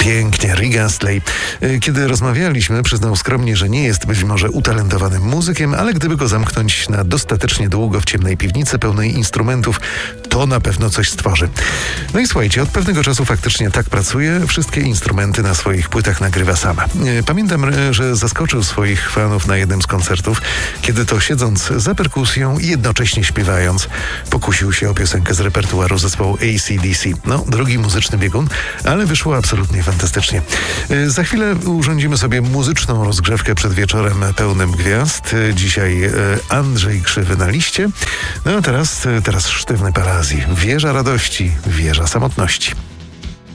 Pięknie, Rick Astley. Kiedy rozmawialiśmy, przyznał skromnie, że nie jest być może utalentowanym muzykiem, ale gdyby go zamknąć na dostatecznie długo w ciemnej piwnicy pełnej instrumentów, to na pewno coś stworzy. No i słuchajcie, od pewnego czasu faktycznie tak pracuje. Wszystkie instrumenty na swoich płytach nagrywa sama. Pamiętam, że zaskoczył swoich fanów na jednym z koncertów, kiedy to siedząc za perkusją i jednocześnie śpiewając, pokusił się o piosenkę z repertuaru zespołu AC/DC. No, drogi muzyczny biegun, ale wyszło absolutnie fantastycznie. Za chwilę urządzimy sobie muzyczną rozgrzewkę przed wieczorem pełnym gwiazd. Dzisiaj Andrzej Krzywy na liście. No a teraz sztywny Palazzi. Wieża radości, wieża samotności.